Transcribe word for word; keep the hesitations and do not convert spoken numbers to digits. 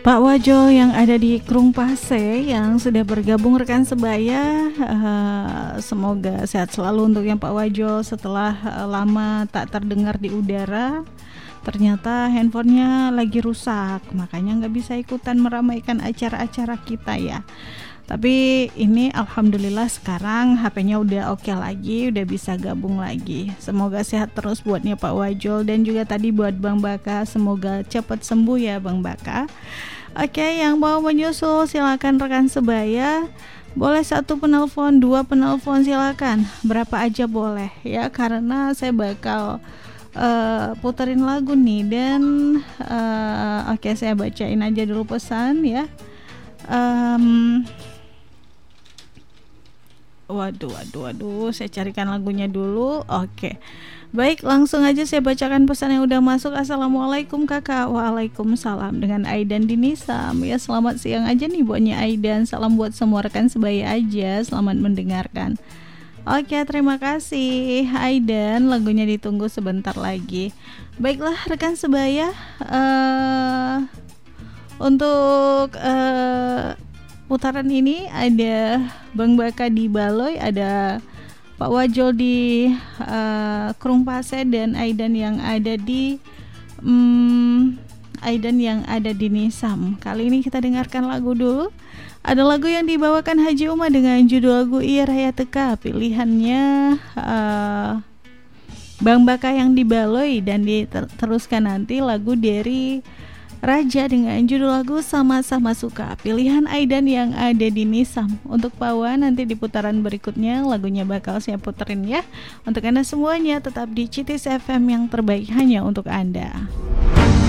Pak Wajo yang ada di Krung Pase yang sudah bergabung rekan sebaya, uh, semoga sehat selalu untuk yang Pak Wajo setelah uh, lama tak terdengar di udara. Ternyata handphonenya lagi rusak, makanya nggak bisa ikutan meramaikan acara-acara kita ya. Tapi ini alhamdulillah sekarang H P-nya udah oke lagi, udah bisa gabung lagi. Semoga sehat terus buatnya Pak Wajol, dan juga tadi buat Bang Baka, semoga cepat sembuh ya Bang Baka. Oke, yang mau menyusul silakan rekan sebaya. Boleh satu penelpon, dua penelpon silakan. Berapa aja boleh ya, karena saya bakal uh, puterin lagu nih. Dan uh, oke, saya bacain aja dulu pesan ya. Um, Waduh, waduh, waduh, saya carikan lagunya dulu. Oke, baik, langsung aja saya bacakan pesan yang udah masuk. Assalamualaikum kakak. Waalaikumsalam. Dengan Aidan di Nisam. Ya, selamat siang aja nih buatnya Aidan. Salam buat semua rekan sebaya aja. Selamat mendengarkan. Oke, terima kasih Aidan. Lagunya ditunggu sebentar lagi. Baiklah rekan sebaya, uh, untuk uh, putaran ini ada Bang Baka di Baloi, ada Pak Wajol di uh, Krung Pase, dan Aidan yang ada di um, Aidan yang ada di Nisam. Kali ini kita dengarkan lagu dulu. Ada lagu yang dibawakan Haji Uma dengan judul lagu Iya Raya Teka. Pilihannya uh, Bang Baka yang di Baloi, dan diteruskan nanti lagu dari Raja dengan judul lagu Sama-Sama Suka. Pilihan Aidan yang ada di Nisam. Untuk Pawan nanti di putaran berikutnya lagunya bakal saya puterin ya. Untuk Anda semuanya tetap di C T S F M yang terbaik hanya untuk Anda.